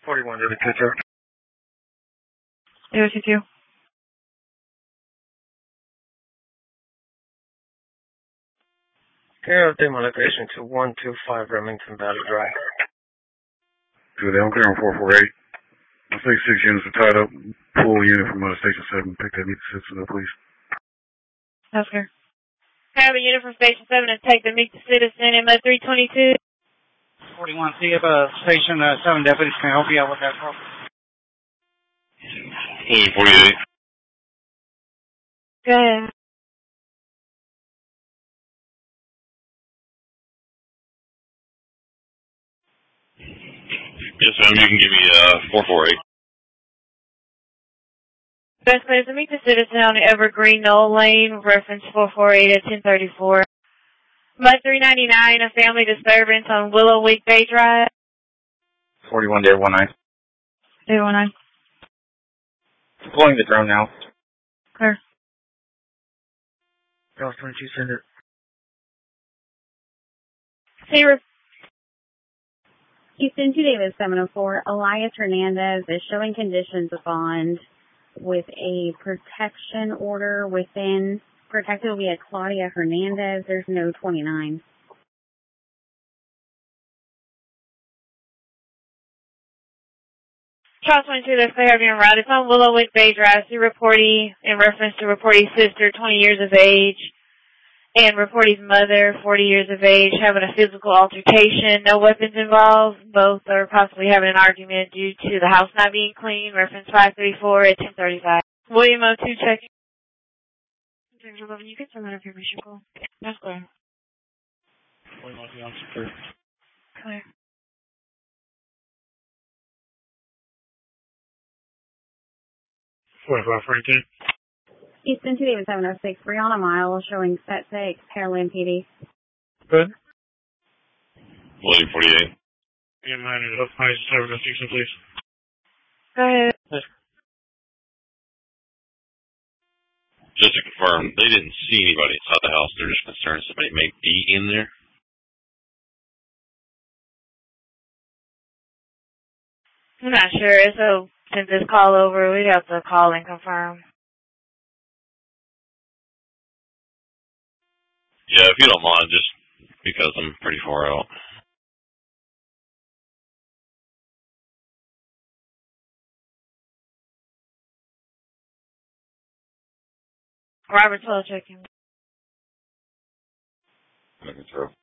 41 to the picture. 022. Clear update my location to 125 Remington Valley Drive. Good, I'm clear on 448. I think 6 units are tied up. Pull unit from Station 7. Pick that meet the citizen up, please. That's clear. Have a unit from Station 7 and take the meet the citizen in 322. 41, see if Station 7 deputies can help you out with that call. 48. Go ahead. Yes, ma'am, you can give me 448. Best place to meet the citizen on the Evergreen Knoll Lane, reference 448 at 1034. Mud 399, a family disturbance on Willow Week Bay Drive. 41 day 19. 019. Deploying the drone now. Clear. Dallas 22, send it. Houston 2 Davis 704. Elias Hernandez is showing conditions of bond with a protection order within. Protected will be a Claudia Hernandez. There's no 29. Charles 22, that's clear being route. It's on Willow Wick Bay Drive. See reportee in reference to reportee's sister, 20 years of age, and reportee's mother, 40 years of age, having a physical altercation. No weapons involved. Both are possibly having an argument due to the house not being clean. Reference 534 at 1035. William O2 checking. 11, you can send that information call. That's clear. William O2 on secure. Clear. Houston 2 Davis 706. Brianna Miles showing set 6. Pearland PD. Good. William 48. And 9 up, high 706, please. Go ahead. Just to confirm, they didn't see anybody inside the house. They're just concerned somebody may be in there. I'm not sure, so since this call over, we have to call and confirm. Yeah, if you don't mind, just because I'm pretty far out. Robert 12 checking. Under control.